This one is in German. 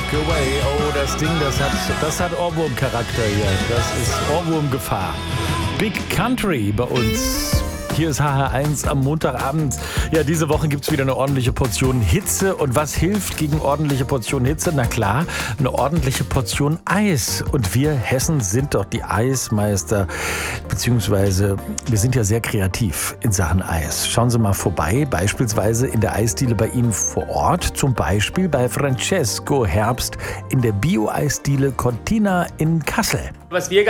away. Oh, das Ding, das hat Ohrwurm-Charakter hier. Das ist Ohrwurmgefahr. Big Country bei uns. Hier ist HR1 am Montagabend. Ja, diese Woche gibt es wieder eine ordentliche Portion Hitze. Und was hilft gegen ordentliche Portion Hitze? Na klar, eine ordentliche Portion Eis. Und wir Hessen sind doch die Eismeister. Beziehungsweise, wir sind ja sehr kreativ in Sachen Eis. Schauen Sie mal vorbei, beispielsweise in der Eisdiele bei Ihnen vor Ort. Zum Beispiel bei Francesco Herbst in der Bio-Eisdiele Cortina in Kassel. Was wir